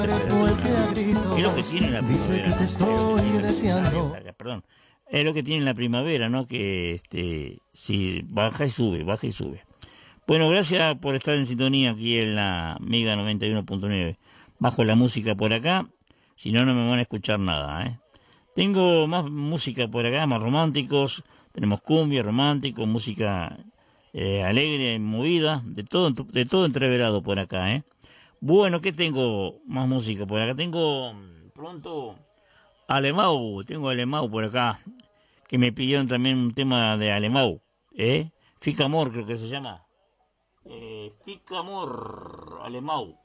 Es lo que tiene la primavera. Perdón. Es lo que tiene la primavera, ¿no? Que si baja y sube, baja y sube. Bueno, gracias por estar en sintonía aquí en la Mega 91.9. Bajo la música por acá, si no, no me van a escuchar nada, ¿eh? Tengo más música por acá, más románticos. Tenemos cumbia, romántico, música alegre, movida, de todo entreverado por acá, ¿eh? Bueno, ¿qué tengo más música por acá? Tengo pronto tengo Alemão por acá, que me pidieron también un tema de Alemão, ¿eh? Fica Amor creo que se llama. Fica Amor, Alemão.